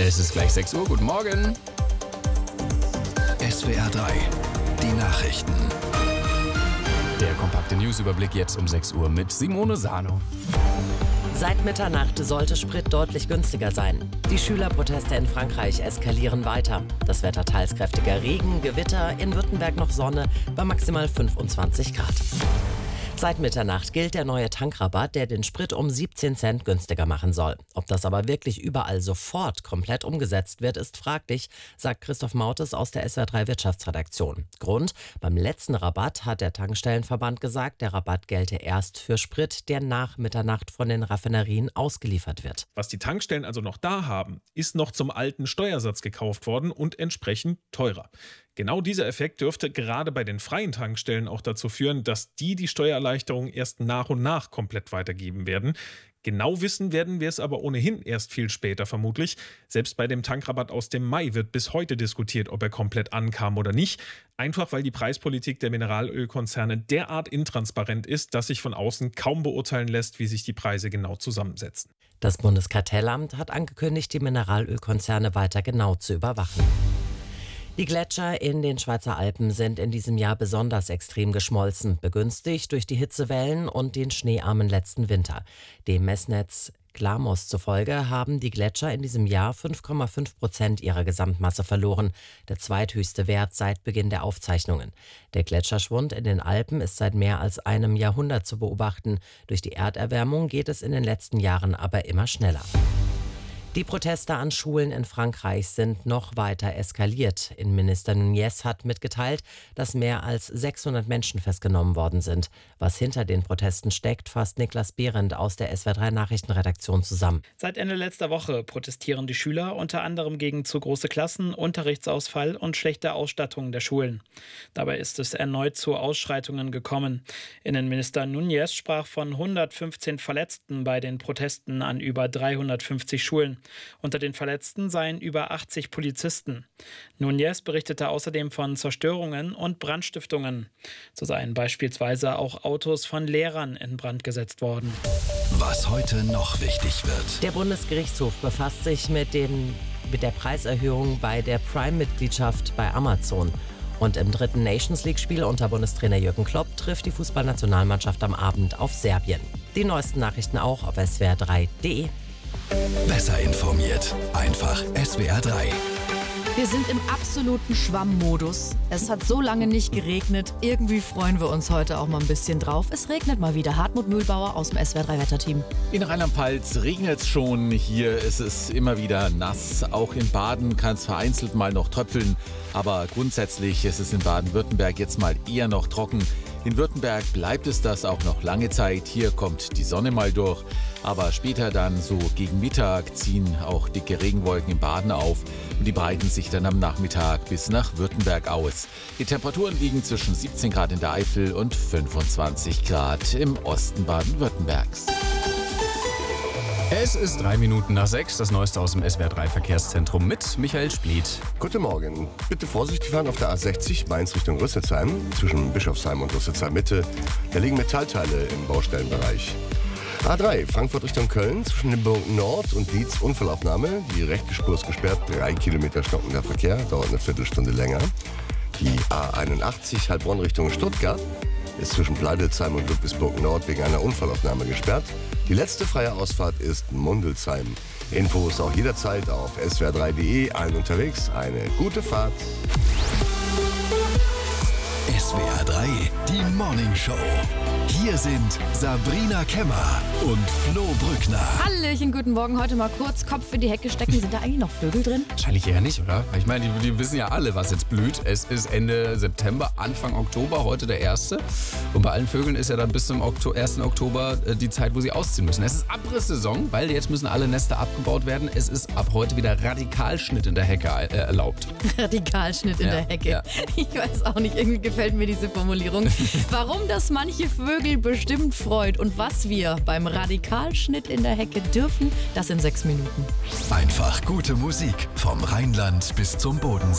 Es ist gleich 6 Uhr. Guten Morgen. SWR 3, die Nachrichten. Der kompakte Newsüberblick jetzt um 6 Uhr mit Simone Sano. Seit Mitternacht sollte Sprit deutlich günstiger sein. Die Schülerproteste in Frankreich eskalieren weiter. Das Wetter teils kräftiger Regen, Gewitter, in Württemberg noch Sonne bei maximal 25 Grad. Seit Mitternacht gilt der neue Tankrabatt, der den Sprit um 17 Cent günstiger machen soll. Ob das aber wirklich überall sofort komplett umgesetzt wird, ist fraglich, sagt Christoph Mautes aus der SWR 3 Wirtschaftsredaktion. Grund: Beim letzten Rabatt hat der Tankstellenverband gesagt, der Rabatt gelte erst für Sprit, der nach Mitternacht von den Raffinerien ausgeliefert wird. Was die Tankstellen also noch da haben, ist noch zum alten Steuersatz gekauft worden und entsprechend teurer. Genau dieser Effekt dürfte gerade bei den freien Tankstellen auch dazu führen, dass die Steuererleichterung erst nach und nach komplett weitergeben werden. Genau wissen werden wir es aber ohnehin erst viel später vermutlich. Selbst bei dem Tankrabatt aus dem Mai wird bis heute diskutiert, ob er komplett ankam oder nicht. Einfach weil die Preispolitik der Mineralölkonzerne derart intransparent ist, dass sich von außen kaum beurteilen lässt, wie sich die Preise genau zusammensetzen. Das Bundeskartellamt hat angekündigt, die Mineralölkonzerne weiter genau zu überwachen. Die Gletscher in den Schweizer Alpen sind in diesem Jahr besonders extrem geschmolzen, begünstigt durch die Hitzewellen und den schneearmen letzten Winter. Dem Messnetz Glamos zufolge haben die Gletscher in diesem Jahr 5,5% ihrer Gesamtmasse verloren, der zweithöchste Wert seit Beginn der Aufzeichnungen. Der Gletscherschwund in den Alpen ist seit mehr als einem Jahrhundert zu beobachten. Durch die Erderwärmung geht es in den letzten Jahren aber immer schneller. Die Proteste an Schulen in Frankreich sind noch weiter eskaliert. Innenminister Nunez hat mitgeteilt, dass mehr als 600 Menschen festgenommen worden sind. Was hinter den Protesten steckt, fasst Niklas Behrendt aus der SWR 3 Nachrichtenredaktion zusammen. Seit Ende letzter Woche protestieren die Schüler unter anderem gegen zu große Klassen, Unterrichtsausfall und schlechte Ausstattung der Schulen. Dabei ist es erneut zu Ausschreitungen gekommen. Innenminister Nunez sprach von 115 Verletzten bei den Protesten an über 350 Schulen. Unter den Verletzten seien über 80 Polizisten. Nunez berichtete außerdem von Zerstörungen und Brandstiftungen. So seien beispielsweise auch Autos von Lehrern in Brand gesetzt worden. Was heute noch wichtig wird. Der Bundesgerichtshof befasst sich mit der Preiserhöhung bei der Prime-Mitgliedschaft bei Amazon. Und im dritten Nations-League-Spiel unter Bundestrainer Jürgen Klopp trifft die Fußballnationalmannschaft am Abend auf Serbien. Die neuesten Nachrichten auch auf swr3.de. Besser informiert. Einfach SWR 3. Wir sind im absoluten Schwammmodus. Es hat so lange nicht geregnet. Irgendwie freuen wir uns heute auch mal ein bisschen drauf. Es regnet mal wieder. Hartmut Mühlbauer aus dem SWR 3 Wetterteam. In Rheinland-Pfalz regnet es schon. Hier ist es immer wieder nass. Auch in Baden kann es vereinzelt mal noch tröpfeln. Aber grundsätzlich ist es in Baden-Württemberg jetzt mal eher noch trocken. In Württemberg bleibt es das auch noch lange Zeit. Hier kommt die Sonne mal durch. Aber später dann, so gegen Mittag, ziehen auch dicke Regenwolken in Baden auf. Und die breiten sich dann am Nachmittag bis nach Württemberg aus. Die Temperaturen liegen zwischen 17 Grad in der Eifel und 25 Grad im Osten Baden-Württembergs. Es ist 3 Minuten nach 6. Das Neueste aus dem SWR 3 Verkehrszentrum mit Michael Spliet. Guten Morgen. Bitte vorsichtig fahren auf der A60 Mainz Richtung Rüsselsheim zwischen Bischofsheim und Rüsselsheim Mitte. Da liegen Metallteile im Baustellenbereich. A3 Frankfurt Richtung Köln zwischen Limburg Nord und Dietz Unfallaufnahme. Die rechte Spur ist gesperrt, 3 Kilometer stockender Verkehr, dauert eine Viertelstunde länger. Die A81 Heilbronn Richtung Stuttgart ist zwischen Pleidelsheim und Ludwigsburg Nord wegen einer Unfallaufnahme gesperrt. Die letzte freie Ausfahrt ist Mundelsheim. Infos auch jederzeit auf swr3.de. Allen unterwegs eine gute Fahrt. SWR 3, die Morning Show. Hier sind Sabrina Kemmer und Flo Brückner. Hallöchen, guten Morgen. Heute mal kurz Kopf in die Hecke stecken. Sind da eigentlich noch Vögel drin? Wahrscheinlich eher nicht, oder? Ich meine, die wissen ja alle, was jetzt blüht. Es ist Ende September, Anfang Oktober, heute der 1. Und bei allen Vögeln ist ja dann bis zum 1. Oktober die Zeit, wo sie ausziehen müssen. Es ist Abrisssaison, weil jetzt müssen alle Nester abgebaut werden. Es ist ab heute wieder Radikalschnitt in der Hecke erlaubt. Radikalschnitt in der Hecke. Ja. Ich weiß auch nicht, irgendwie gefällt mir diese Formulierung. Warum das manche Vögel bestimmt freut und was wir beim Radikalschnitt in der Hecke dürfen, das in 6 Minuten. Einfach gute Musik vom Rheinland bis zum Bodensee.